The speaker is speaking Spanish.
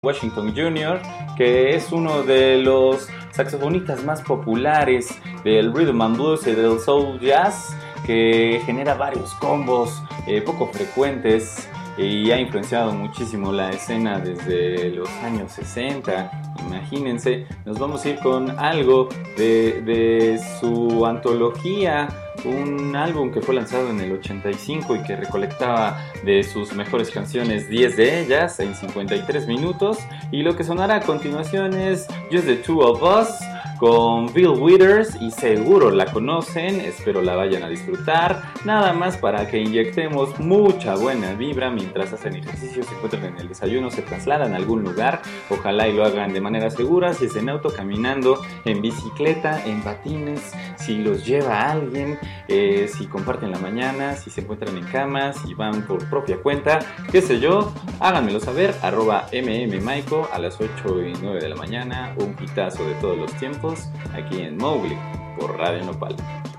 Washington Jr., que es uno de los saxofonistas más populares del rhythm and blues y del soul jazz, que genera varios combos poco frecuentes y ha influenciado muchísimo la escena desde los años 60. Imagínense, nos vamos a ir con algo de su antología, un álbum que fue lanzado en el 85 y que recolectaba de sus mejores canciones 10 de ellas en 53 minutos. Y lo que sonará a continuación es Just the Two of Us con Bill Withers, y seguro la conocen, espero la vayan a disfrutar. Nada más para que inyectemos mucha buena vibra mientras hacen ejercicio, se encuentran en el desayuno, se trasladan a algún lugar, ojalá y lo hagan de manera segura, si es en auto, caminando, en bicicleta, en patines, si los lleva alguien, si comparten la mañana, si se encuentran en cama, si van por propia cuenta, qué sé yo, háganmelo saber, @mmmaico a las 8 y 9 de la mañana, un hitazo de todos los tiempos, aquí en Mowgli, por Radio Nopal.